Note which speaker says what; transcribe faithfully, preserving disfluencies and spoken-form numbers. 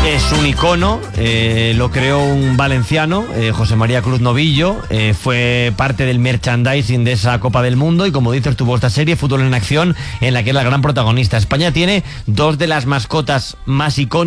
Speaker 1: Es un icono, eh, lo creó un valenciano, eh, José María Cruz Novillo, eh, fue parte del merchandising de esa Copa del Mundo y, como dices, tuvo esta serie Fútbol en Acción, en la que es la gran protagonista. España tiene dos de las mascotas más icónicas